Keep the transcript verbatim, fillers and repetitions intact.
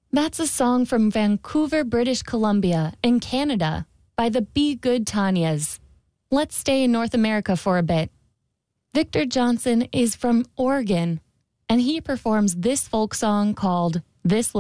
That's a song from Vancouver, British Columbia, in Canada, by the Be Good Tanyas. Let's stay in North America for a bit. Victor Johnson is from Oregon, and he performs this folk song called This